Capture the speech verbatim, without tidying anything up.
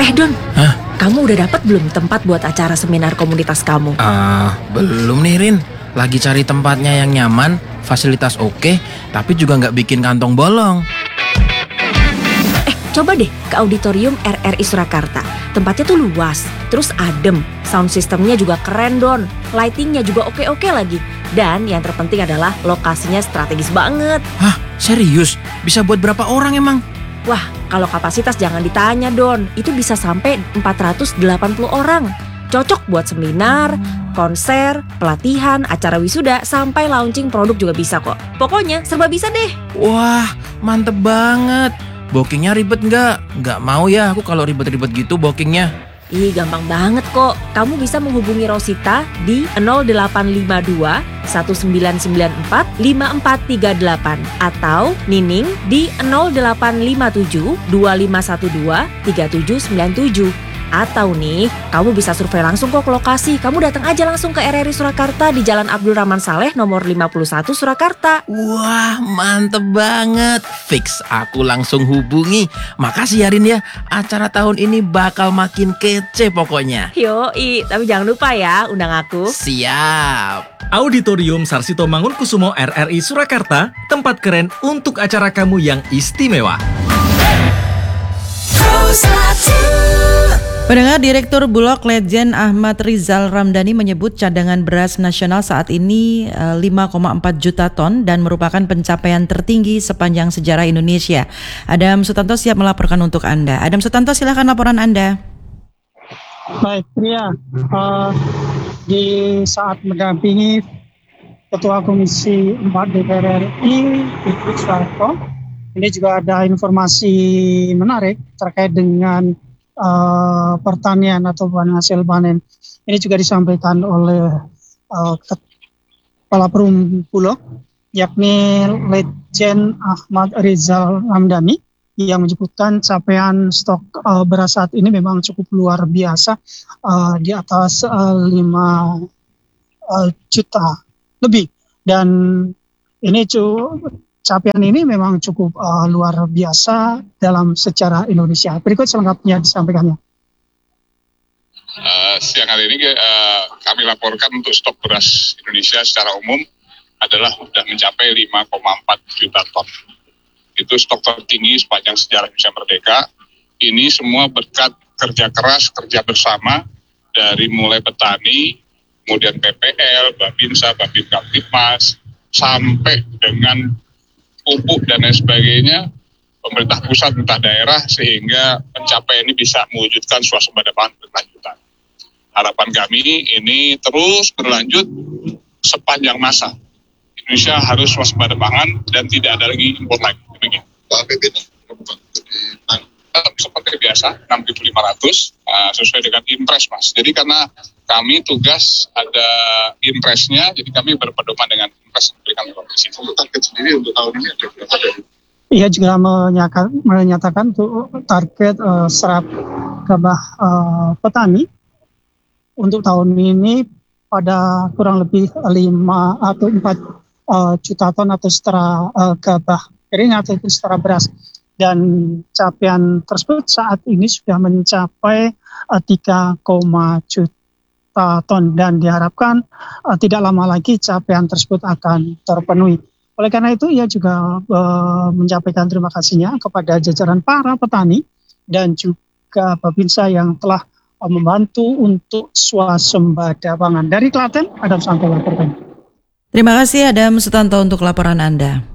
Eh Don, Hah? kamu udah dapat belum tempat buat acara seminar komunitas kamu? Ah, belum nih Rin. Lagi cari tempatnya yang nyaman, fasilitas oke, tapi juga nggak bikin kantong bolong. Eh, coba deh ke auditorium R R I Surakarta. Tempatnya tuh luas, terus adem, sound systemnya juga keren Don, lightingnya juga oke-oke lagi. Dan yang terpenting adalah lokasinya strategis banget. Hah, serius? Bisa buat berapa orang emang? Wah, kalau kapasitas jangan ditanya Don, itu bisa sampai empat ratus delapan puluh orang. Cocok buat seminar, konser, pelatihan, acara wisuda, sampai launching produk juga bisa kok. Pokoknya serba bisa deh. Wah, mantep banget. Bookingnya ribet nggak? Nggak mau ya aku kalau ribet-ribet gitu bookingnya. Ih, gampang banget kok. Kamu bisa menghubungi Rosita di nol delapan lima dua satu sembilan sembilan empat lima empat tiga delapan atau Nining di nol delapan lima tujuh dua lima satu dua tiga tujuh sembilan tujuh. Atau nih, kamu bisa survei langsung kok ke lokasi. Kamu datang aja langsung ke R R I Surakarta di Jalan Abdul Rahman Saleh nomor lima puluh satu Surakarta. Wah, mantep banget. Fix, aku langsung hubungi. Makasih ya Rin ya, acara tahun ini bakal makin kece pokoknya. Yoi, tapi jangan lupa ya undang aku. Siap. Auditorium Sarsito Mangunkusumo R R I Surakarta, tempat keren untuk acara kamu yang istimewa. Pendengar, Direktur Bulog Legend Ahmad Rizal Ramdhani menyebut cadangan beras nasional saat ini lima koma empat juta ton dan merupakan pencapaian tertinggi sepanjang sejarah Indonesia. Adam Sutanto siap melaporkan untuk Anda. Adam Sutanto, silakan laporan Anda. Baik, Pria. Uh, di saat mendampingi Ketua Komisi empat D P R R I, Ibu Soeharto, ini juga ada informasi menarik terkait dengan Uh, pertanian atau hasil panen. Ini juga disampaikan oleh uh, Kepala Perum Bulog, yakni Legend Ahmad Rizal Ramdhani, yang menyebutkan capaian stok uh, beras saat ini memang cukup luar biasa, uh, di atas uh, lima uh, juta lebih. Dan ini cukup capaian ini memang cukup uh, luar biasa dalam sejarah Indonesia. Berikut selengkapnya disampaikannya. Uh, siang hari ini uh, kami laporkan untuk stok beras Indonesia secara umum adalah sudah mencapai lima koma empat juta ton. Itu stok tertinggi sepanjang sejarah Indonesia Merdeka. Ini semua berkat kerja keras, kerja bersama dari mulai petani, kemudian P P L, Babinsa, Babin Kamtipmas, sampai dengan pupuk dan lain sebagainya, pemerintah pusat, pemerintah daerah, sehingga pencapaian ini bisa mewujudkan swasembada pangan berkelanjutan. Harapan kami ini terus berlanjut sepanjang masa. Indonesia harus swasembada pangan dan tidak ada lagi impor lagi. Demikian. A P B seperti biasa enam ribu lima ratus uh, sesuai dengan impres, Mas. Jadi karena kami tugas ada impresnya, jadi kami berpedoman dengan impres yang diberikan oleh Komisi. Untuk target sendiri untuk tahun ini ada berapa dari? Ia juga menyatakan, menyatakan untuk target uh, serap gabah uh, petani untuk tahun ini pada kurang lebih lima atau empat uh, juta ton atau setara uh, gabah kering atau setara beras. Dan capaian tersebut saat ini sudah mencapai uh, tiga koma juta ton dan diharapkan uh, tidak lama lagi capaian tersebut akan terpenuhi. Oleh karena itu ia juga uh, menyampaikan terima kasihnya kepada jajaran para petani dan juga Babinsa yang telah uh, membantu untuk swasembada pangan. Dari Klaten, Adam Sutanto laporkan. Terima kasih Adam Sutanto untuk laporan Anda.